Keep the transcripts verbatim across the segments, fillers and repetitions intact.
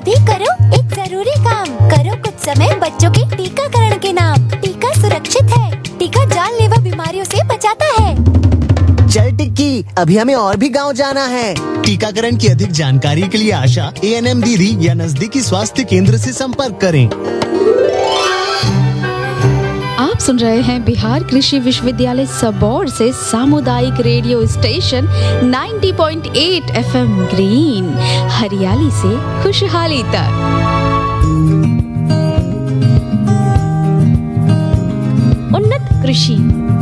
अभी करो एक जरूरी काम, करो कुछ समय बच्चों के टीकाकरण के नाम। टीका सुरक्षित है, टीका जानलेवा बीमारियों से बचाता है। चल टिक्की, अभी हमें और भी गांव जाना है। टीकाकरण की अधिक जानकारी के लिए आशा, ए एन एम दीदी या नजदीकी स्वास्थ्य केंद्र से संपर्क करें। आप सुन रहे हैं बिहार कृषि विश्वविद्यालय सबौर से सामुदायिक रेडियो स्टेशन नब्बे पॉइंट आठ एफ एम ग्रीन, हरियाली से खुशहाली तक। उन्नत कृषि।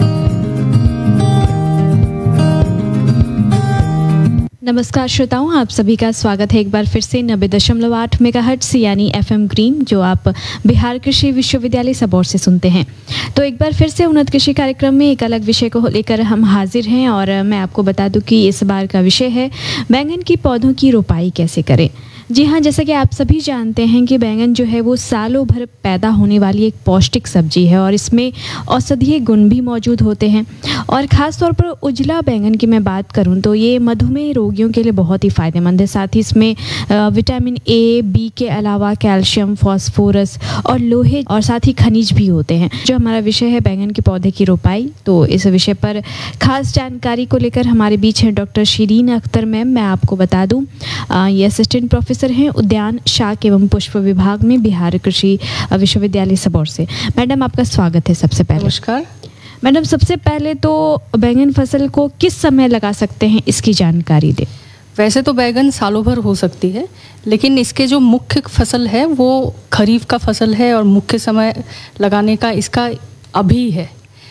नमस्कार श्रोताओं, आप सभी का स्वागत है एक बार फिर से नब्बे दशमलव आठ मेगाहर्ट्ज़ यानी एफएम ग्रीन, जो आप बिहार कृषि विश्वविद्यालय सबौर से सुनते हैं। तो एक बार फिर से उन्नत कृषि कार्यक्रम में एक अलग विषय को लेकर हम हाजिर हैं और मैं आपको बता दूं कि इस बार का विषय है बैंगन की पौधों की रोपाई कैसे करें। जी हाँ, जैसा कि आप सभी जानते हैं कि बैंगन जो है वो सालों भर पैदा होने वाली एक पौष्टिक सब्जी है और इसमें औषधीय गुण भी मौजूद होते हैं। और ख़ास तौर पर उजला बैंगन की मैं बात करूं तो ये मधुमेह रोगियों के लिए बहुत ही फ़ायदेमंद है। साथ ही इसमें विटामिन ए, बी के अलावा कैल्शियम, फास्फोरस और लोहे और साथ ही खनिज भी होते हैं। जो हमारा विषय है बैंगन के पौधे की रोपाई, तो इस विषय पर खास जानकारी को लेकर हमारे बीच हैं डॉक्टर शिरीन अख्तर मैम। मैं आपको बता दूँ ये असिस्टेंट प्रोफेसर हैं उद्यान शाक एवं पुष्प विभाग में बिहार कृषि विश्वविद्यालय सबौर से। मैडम, आपका स्वागत है सबसे पहले। नमस्कार मैडम, सबसे पहले तो बैंगन फसल को किस समय लगा सकते हैं, इसकी जानकारी दें। वैसे तो बैंगन सालों भर हो सकती है, लेकिन इसके जो मुख्य फसल है वो खरीफ का फसल है और मुख्य समय लगाने का इसका अभी है।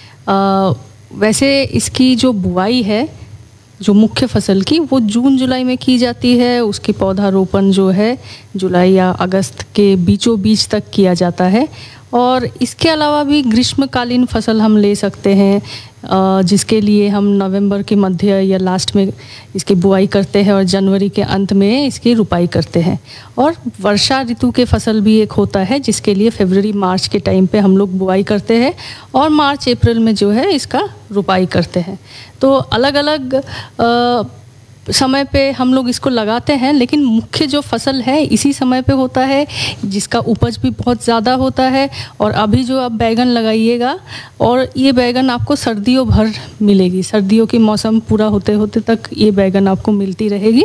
आ, वैसे इसकी जो बुआई है जो मुख्य फसल की वो जून जुलाई में की जाती है। उसकी पौधारोपण जो है जुलाई या अगस्त के बीचों बीच तक किया जाता है। और इसके अलावा भी ग्रीष्मकालीन फसल हम ले सकते हैं, जिसके लिए हम नवंबर के मध्य या लास्ट में इसकी बुआई करते हैं और जनवरी के अंत में इसकी रुपाई करते हैं। और वर्षा ऋतु के फसल भी एक होता है जिसके लिए फरवरी मार्च के टाइम पे हम लोग बुआई करते हैं और मार्च अप्रैल में जो है इसका रुपाई करते हैं। तो अलग अलग आ, समय पे हम लोग इसको लगाते हैं, लेकिन मुख्य जो फसल है इसी समय पे होता है, जिसका उपज भी बहुत ज़्यादा होता है। और अभी जो आप बैगन लगाइएगा और ये बैगन आपको सर्दियों भर मिलेगी, सर्दियों के मौसम पूरा होते होते तक ये बैगन आपको मिलती रहेगी।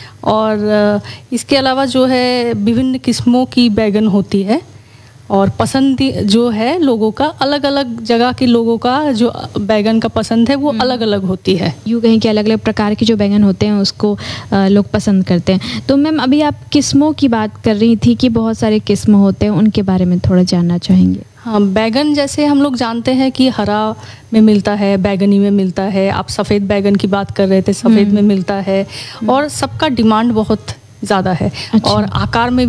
और इसके अलावा जो है विभिन्न किस्मों की बैगन होती है और पसंद जो है लोगों का, अलग अलग जगह के लोगों का जो बैगन का पसंद है वो अलग अलग होती है। यूँ कहीं के अलग अलग प्रकार के जो बैगन होते हैं उसको लोग पसंद करते हैं। तो मैम, अभी आप किस्मों की बात कर रही थी कि बहुत सारे किस्म होते हैं, उनके बारे में थोड़ा जानना चाहेंगे। हाँ, बैगन जैसे हम लोग जानते हैं कि हरा में मिलता है, बैगनी में मिलता है। आप सफ़ेद बैगन की बात कर रहे थे, सफ़ेद में मिलता है और सबका डिमांड बहुत ज़्यादा है। अच्छा। और आकार में